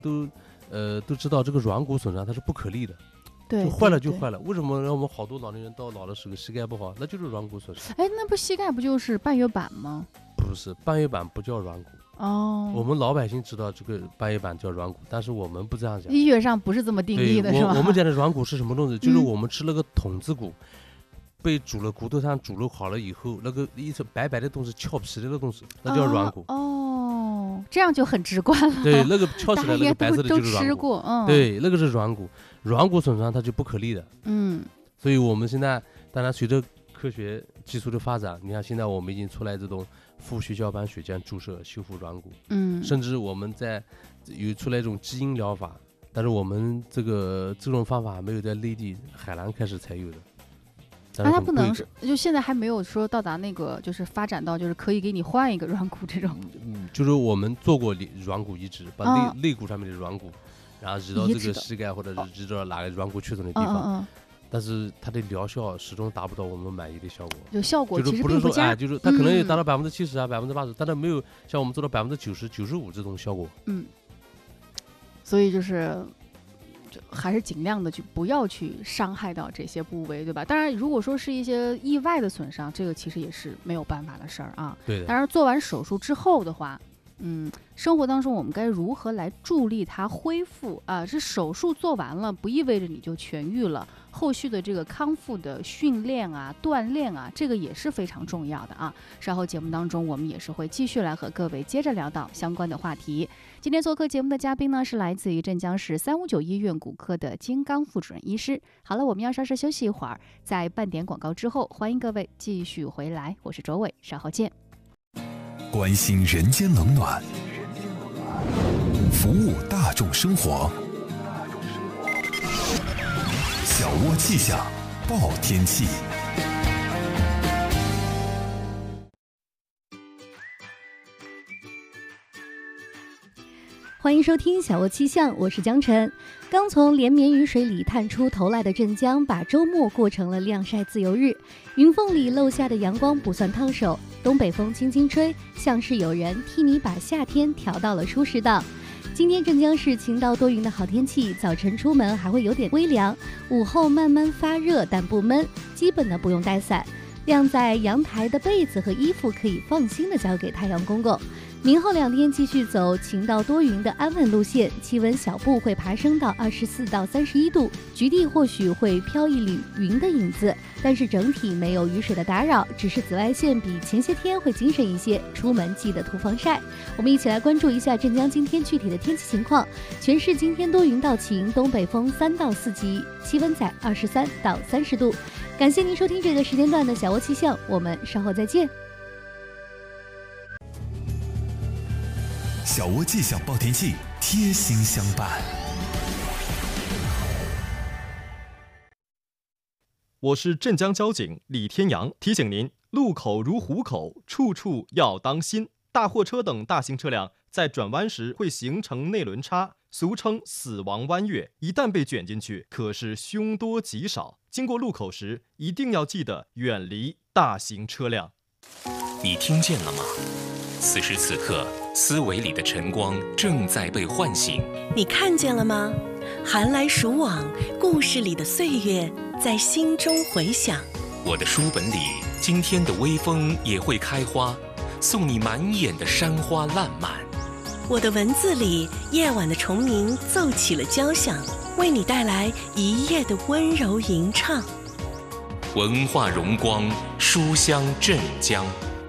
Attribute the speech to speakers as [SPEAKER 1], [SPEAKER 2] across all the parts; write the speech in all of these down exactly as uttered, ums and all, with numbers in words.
[SPEAKER 1] 都呃都知道这个软骨损伤它是不可逆的。
[SPEAKER 2] 对，
[SPEAKER 1] 就坏了就坏了。为什么让我们好多老年人到老的时候膝盖不好？那就是软骨损伤。
[SPEAKER 2] 哎，那不膝盖不就是半月板吗？
[SPEAKER 1] 不是，半月板不叫软骨。
[SPEAKER 2] 哦，
[SPEAKER 1] 我们老百姓知道这个半月板叫软骨，但是我们不这样讲。
[SPEAKER 2] 医学上不是这么定义的，是吧？
[SPEAKER 1] 我, 我们讲的软骨是什么东西？就是我们吃了个筒子骨，嗯、被煮了骨头上煮了好了以后，那个一层白白的东西翘皮的那个东西，那叫软骨。
[SPEAKER 2] 哦。哦，这样就很直观了。
[SPEAKER 1] 对，那个翘起来那个白色的就是软骨。
[SPEAKER 2] 都吃过，嗯。
[SPEAKER 1] 对，那个是软骨，软骨损伤它就不可逆的。
[SPEAKER 2] 嗯。
[SPEAKER 1] 所以我们现在，当然随着科学技术的发展，你看现在我们已经出来这种副血小板血浆注射修复软骨，
[SPEAKER 2] 嗯，
[SPEAKER 1] 甚至我们在有出来一种基因疗法，但是我们这个这种方法没有在内地海南开始才有的。
[SPEAKER 2] 那、啊、它不能是，就现在还没有说到达那个，就是发展到就是可以给你换一个软骨这种。
[SPEAKER 1] 嗯，就是我们做过软骨移植，把肋、哦、肋骨上面的软骨，然后移到这个膝盖或者是移到哪个软骨缺损的地方。
[SPEAKER 2] 嗯嗯
[SPEAKER 1] 但是它的疗效始终达不到我们满意的效果，
[SPEAKER 2] 就效果其实
[SPEAKER 1] 并
[SPEAKER 2] 不佳，
[SPEAKER 1] 哎、就是它可能也达到百分之七十啊，百分之八十，但是没有像我们做到百分之九十、九十五这种效果。
[SPEAKER 2] 嗯，所以就是就还是尽量的去不要去伤害到这些部位，对吧？当然，如果说是一些意外的损伤，这个其实也是没有办法的事儿啊。
[SPEAKER 1] 对的。
[SPEAKER 2] 当然，做完手术之后的话。嗯，生活当中我们该如何来助力它恢复啊？是手术做完了，不意味着你就痊愈了，后续的这个康复的训练啊、锻炼啊，这个也是非常重要的啊。稍后节目当中，我们也是会继续来和各位接着聊到相关的话题。今天做客节目的嘉宾呢，是来自于镇江市三五九医院骨科的金刚副主任医师。好了，我们要稍事休息一会儿，在半点广告之后，欢迎各位继续回来，我是卓伟，稍后见。
[SPEAKER 3] 关心人间冷暖，服务大众生活。小窝气象报天气。
[SPEAKER 4] 欢迎收听小窝气象，我是江晨。刚从连绵雨水里探出头来的镇江，把周末过成了晾晒自由日。云缝里漏下的阳光不算烫手，东北风轻轻吹，像是有人替你把夏天调到了舒适档。今天镇江市晴到多云的好天气，早晨出门还会有点微凉，午后慢慢发热，但不闷，基本的不用带伞。晾在阳台的被子和衣服可以放心的交给太阳公公。明后两天继续走晴到多云的安稳路线，气温小步会爬升到二十四到三十一度，局地或许会飘一缕云的影子，但是整体没有雨水的打扰，只是紫外线比前些天会精神一些，出门记得涂防晒。我们一起来关注一下镇江今天具体的天气情况。全市今天多云到晴，东北风三到四级，气温在二十三到三十度。感谢您收听这个时间段的小窝气象，我们稍后再见。
[SPEAKER 3] 小窝气象报天气，贴心相伴。
[SPEAKER 5] 我是镇江交警李天阳，提醒您：路口如虎口，处处要当心。大货车等大型车辆在转弯时会形成内轮差，俗称死亡弯月，一旦被卷进去，可是凶多吉少。经过路口时，一定要记得远离大型车辆。
[SPEAKER 6] 你听见了吗？此时此刻，思维里的晨光正在被唤醒。
[SPEAKER 7] 你看见了吗？寒来暑往，故事里的岁月在心中回响。
[SPEAKER 6] 我的书本里，今天的微风也会开花，送你满眼的山花烂漫。
[SPEAKER 7] 我的文字里，夜晚的虫鸣奏起了交响，为你带来一夜的温柔吟唱。
[SPEAKER 6] 文化荣光，书香镇江。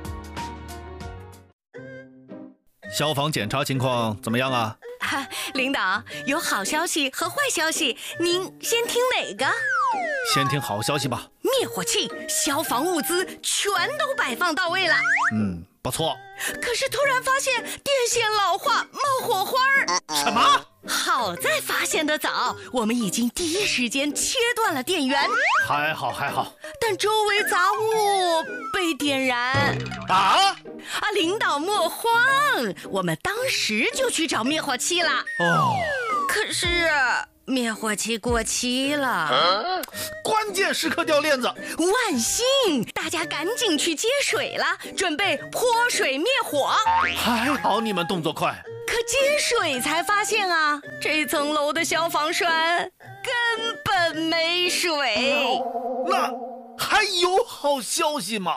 [SPEAKER 8] 消防检查情况怎么样啊？
[SPEAKER 7] 啊，领导，有好消息和坏消息，您先听哪个？
[SPEAKER 8] 先听好消息吧。
[SPEAKER 7] 灭火器、消防物资全都摆放到位了。
[SPEAKER 8] 嗯，不错。
[SPEAKER 7] 可是突然发现电线老化，冒火花儿。
[SPEAKER 8] 什么？
[SPEAKER 7] 好在发现得早，我们已经第一时间切断了电源。
[SPEAKER 8] 还好还好，
[SPEAKER 7] 但周围杂物被点燃。
[SPEAKER 8] 啊
[SPEAKER 7] 啊！领导莫慌，我们当时就去找灭火器了。
[SPEAKER 8] 哦，
[SPEAKER 7] 可是灭火器过期了，啊、
[SPEAKER 8] 关键时刻掉链子。
[SPEAKER 7] 万幸，大家赶紧去接水了，准备泼水灭火。
[SPEAKER 8] 还好你们动作快。
[SPEAKER 7] 可接水才发现啊，这层楼的消防栓根本没水。
[SPEAKER 9] 那还有好消息吗？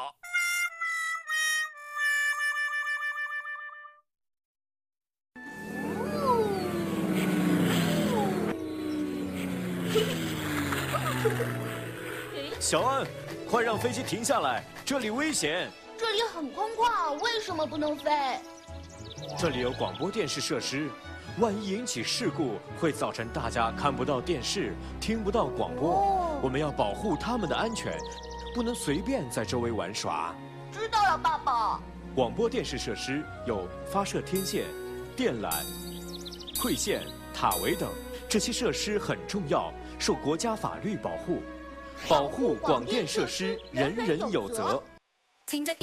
[SPEAKER 10] 小安，快让飞机停下来，这里危险。
[SPEAKER 11] 这里很空旷，为什么不能飞？
[SPEAKER 10] 这里有广播电视设施，万一引起事故，会造成大家看不到电视，听不到广播。哦、我们要保护他们的安全，不能随便在周围玩耍。
[SPEAKER 11] 知道了，爸爸。
[SPEAKER 10] 广播电视设施有发射天线、电缆、馈线、塔围等，这些设施很重要，受国家法律保护。保护广电设施，人人有责。
[SPEAKER 11] 请在